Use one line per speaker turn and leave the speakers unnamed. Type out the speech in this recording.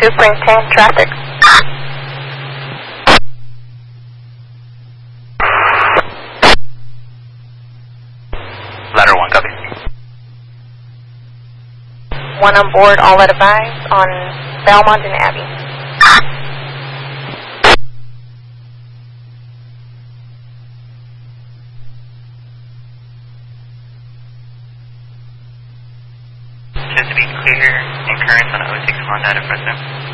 2.10 traffic.
Ladder 1, copy.
1 on board, all advised on Belmont and Abbey.
Just to be clear, incurrence on 06 Honda at Fresno.